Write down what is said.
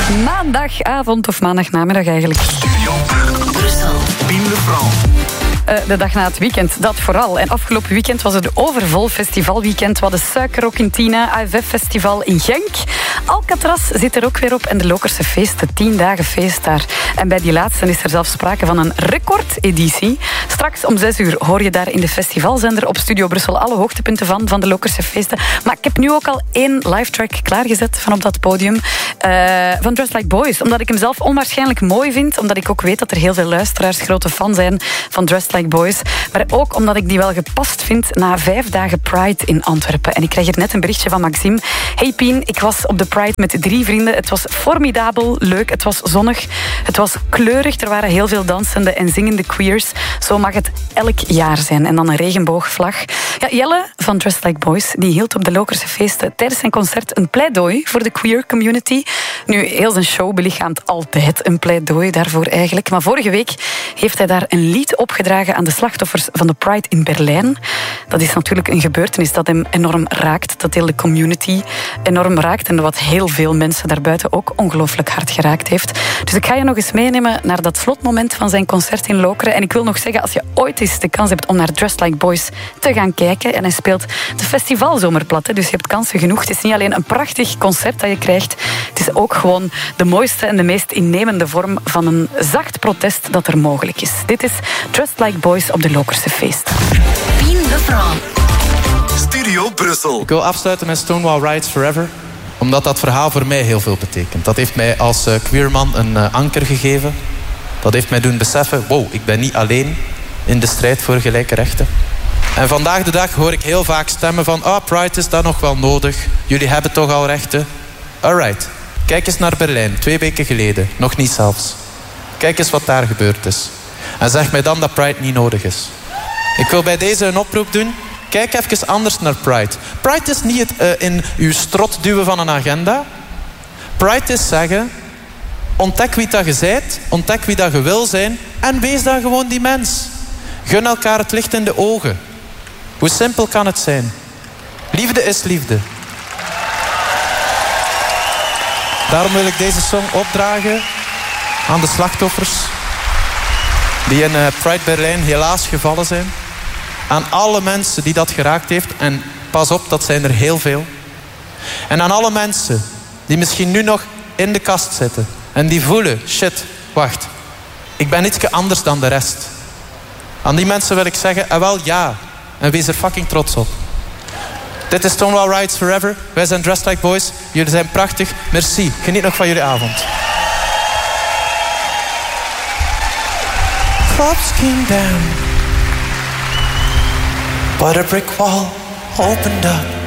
Maandagavond of maandagnamiddag eigenlijk. Studio Brussel. Pien Le France. De dag na het weekend, dat vooral. En afgelopen weekend was het overvol festivalweekend. We hadden Suikerrock in Tiene, AFF-festival in Genk. Alcatraz zit er ook weer op en de Lokerse feesten, 10 dagen feest daar. En bij die laatste is er zelfs sprake van een recordeditie. Straks om 6 uur hoor je daar in de festivalzender op Studio Brussel alle hoogtepunten van de Lokerse feesten. Maar ik heb nu ook al 1 live track klaargezet van op dat podium. Van Dressed Like Boys. Omdat ik hem zelf onwaarschijnlijk mooi vind. Omdat ik ook weet dat er heel veel luisteraars grote fan zijn van Dressed Like Boys. Maar ook omdat ik die wel gepast vind na 5 dagen Pride in Antwerpen. En ik kreeg hier net een berichtje van Maxime. Hey Pien, ik was op de Pride met 3 vrienden. Het was formidabel, leuk, het was zonnig. Het was kleurig, er waren heel veel dansende en zingende queers. Zo mag het elk jaar zijn. En dan een regenboogvlag. Ja, Jelle van Dressed Like Boys, die hield op de Lokerse feesten tijdens zijn concert een pleidooi voor de queer community. Nu, heel zijn show belichaamt altijd een pleidooi daarvoor eigenlijk. Maar vorige week heeft hij daar een lied opgedragen aan de slachtoffers van de Pride in Berlijn. Dat is natuurlijk een gebeurtenis dat hem enorm raakt. Dat heel de community enorm raakt. En wat heel veel mensen daarbuiten ook ongelooflijk hard geraakt heeft. Dus ik ga je nog eens meenemen naar dat slotmoment van zijn concert in Lokeren. En ik wil nog zeggen, als je ooit eens de kans hebt om naar Dressed Like Boys te gaan kijken. En hij speelt de festivalzomerplat. Dus je hebt kansen genoeg. Het is niet alleen een prachtig concert dat je krijgt. Het is ook gewoon de mooiste en de meest innemende vorm van een zacht protest dat er mogelijk is. Dit is Dressed Like Boys op de Lokerse feest. Pien Le France. Studio Brussel. Ik wil afsluiten met Stonewall Rides Forever. Omdat dat verhaal voor mij heel veel betekent. Dat heeft mij als queerman een anker gegeven. Dat heeft mij doen beseffen, wow, ik ben niet alleen in de strijd voor gelijke rechten. En vandaag de dag hoor ik heel vaak stemmen van, Pride is dat nog wel nodig. Jullie hebben toch al rechten? Alright. Kijk eens naar Berlijn, 2 weken geleden. Nog niet zelfs. Kijk eens wat daar gebeurd is. En zeg mij dan dat Pride niet nodig is. Ik wil bij deze een oproep doen. Kijk even anders naar Pride. Pride is niet het in uw strot duwen van een agenda. Pride is zeggen, ontdek wie dat je bent, ontdek wie dat je wil zijn en wees dan gewoon die mens. Gun elkaar het licht in de ogen. Hoe simpel kan het zijn? Liefde is liefde. Daarom wil ik deze song opdragen aan de slachtoffers die in Pride Berlijn helaas gevallen zijn. Aan alle mensen die dat geraakt heeft. En pas op, dat zijn er heel veel. En aan alle mensen die misschien nu nog in de kast zitten. En die voelen, shit, wacht. Ik ben iets anders dan de rest. Aan die mensen wil ik zeggen, wel ja. En wees er fucking trots op. Dit is Stonewall Rides Forever. Wij zijn Dressed Like Boys. Jullie zijn prachtig. Merci. Geniet nog van jullie avond. Clubs came down, but a brick wall opened up.